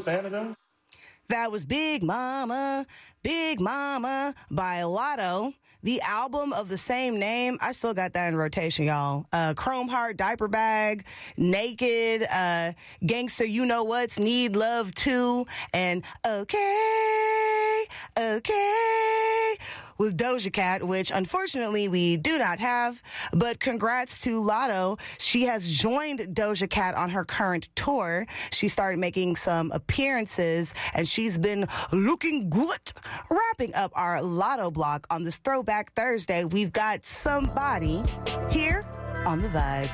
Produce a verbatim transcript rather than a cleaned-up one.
fan of them? That was Big Mama, Big Mama by Lotto. The album of the same name, I still got that in rotation, y'all. Uh, Chrome Heart, Diaper Bag, Naked, uh, Gangster, You Know What's, Need Love Too, and Okay, Okay, with Doja Cat, which unfortunately we do not have. But congrats to Lotto. She has joined Doja Cat on her current tour. She started making some appearances, and she's been looking good. Wrapping up our Lotto block on this Throwback Thursday, we've got Somebody here on The Vibe.